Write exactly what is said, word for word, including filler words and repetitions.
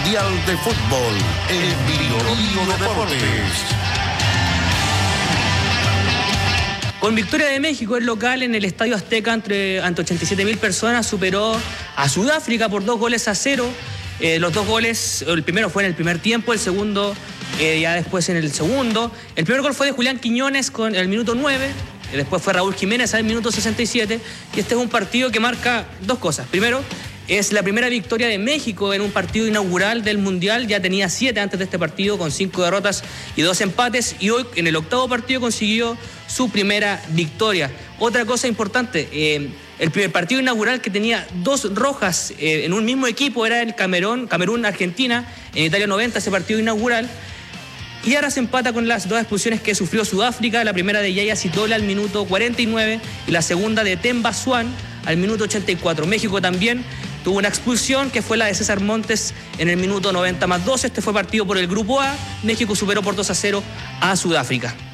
Mundial de Fútbol en Biológico Deportes. Con victoria de México, el local en el Estadio Azteca entre, ante ochenta y siete mil personas superó a Sudáfrica por dos goles a cero. Eh, los dos goles, el primero fue en el primer tiempo, el segundo eh, ya después en el segundo. El primer gol fue de Julián Quiñones con el minuto nueve, después fue Raúl Jiménez al minuto sesenta y siete. Y este es un partido que marca dos cosas. Primero, es la primera victoria de México en un partido inaugural del Mundial. Ya tenía siete antes de este partido, con cinco derrotas y dos empates. Y hoy, en el octavo partido, consiguió su primera victoria. Otra cosa importante, eh, el primer partido inaugural que tenía dos rojas eh, en un mismo equipo era el Camerún, Camerún-Argentina, en Italia noventa, ese partido inaugural. Y ahora se empata con las dos expulsiones que sufrió Sudáfrica, la primera de Yaya Sitola al minuto cuarenta y nueve y la segunda de Themba Swan al minuto ochenta y cuatro. México también tuvo una expulsión que fue la de César Montes en el minuto noventa más dos. Este fue partido por el Grupo A. México superó por dos a cero a Sudáfrica.